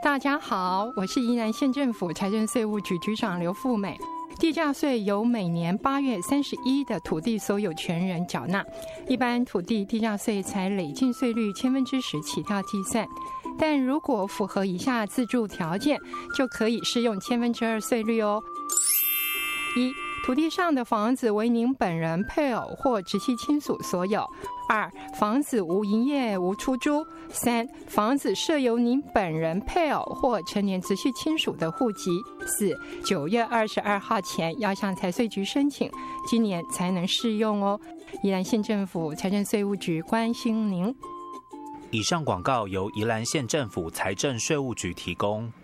大家好，我是宜兰县政府财政税务局局长刘富美。地价税由每年8月31的土地所有权人缴纳，一般土地地价税采累进税率10%起跳计算，但如果符合以下自住条件，就可以适用2%税率哦。一、土地上的房子为您本人、配偶或直系亲属所有。2、房子无营业、无出租。3、房子设有您本人、配偶或成年直系亲属的户籍。4、9月22号前要向财税局申请，今年才能适用哦。宜兰县政府财政税务局关心您。 以上广告由宜兰县政府财政税务局提供。